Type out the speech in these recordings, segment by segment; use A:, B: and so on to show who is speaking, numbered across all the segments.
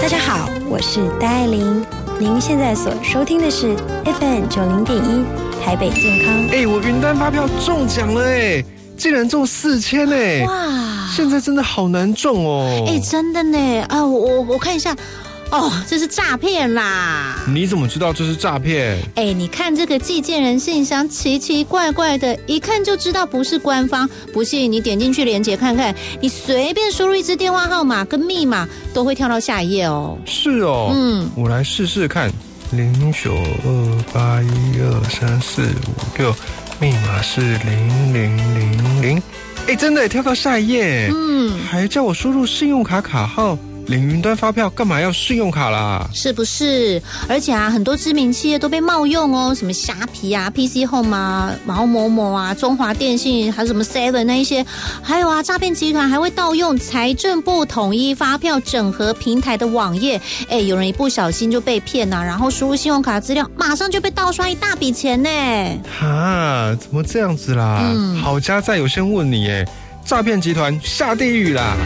A: 大家好，我是戴爱玲，您现在所收听的是 FM90.1台北健康。
B: 我云端发票中奖了竟然中4000
C: 哇！
B: 现在真的好难中哦。
C: 真的呢啊！我看一下。这是诈骗啦！
B: 你怎么知道这是诈骗？
C: 你看这个寄件人信箱奇奇怪怪的，一看就知道不是官方。不信你点进去连结看看，你随便输入一支电话号码跟密码，都会跳到下一页哦。
B: 是哦，我来试试看。0928123456，密码是0000。真的跳到下一页。还叫我输入信用卡卡号。领云端发票干嘛要信用卡啦？
C: 是不是？而且很多知名企业都被冒用哦，什么虾皮啊、PC Home 啊、毛某某啊、中华电信，还有什么 Seven 那一些，还有诈骗集团还会盗用财政部统一发票整合平台的网页。有人一不小心就被骗然后输入信用卡资料，马上就被盗刷一大笔钱呢。
B: 怎么这样子啦？好家在有先问你诈骗集团下地狱啦！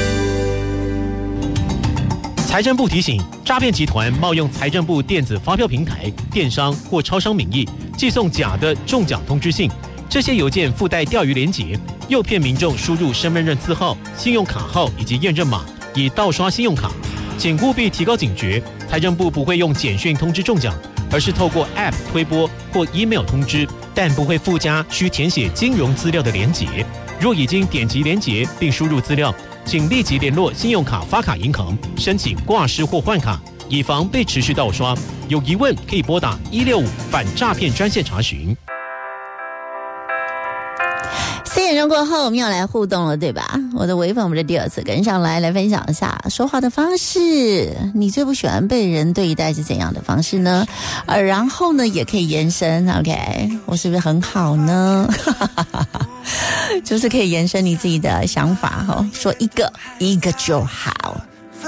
D: 财政部提醒，诈骗集团冒用财政部电子发票平台、电商或超商名义，寄送假的中奖通知信。这些邮件附带钓鱼连结，诱骗民众输入身份证字号、信用卡号以及验证码，以盗刷信用卡。请务必提高警觉，财政部不会用简讯通知中奖，而是透过 App 推播或 email 通知，但不会附加需填写金融资料的连结。若已经点击连结并输入资料，请立即联络信用卡发卡银行申请挂失或换卡，以防被持续盗刷。有疑问可以拨打165反诈骗专线查询。
C: 4点钟过后，我们要来互动了，对吧？我的微粉，我们的第二次跟上来分享一下说话的方式。你最不喜欢被人对待是怎样的方式呢？然后呢，也可以延伸 ，OK， 我是不是很好呢？就是可以延伸你自己的想法说一个就好。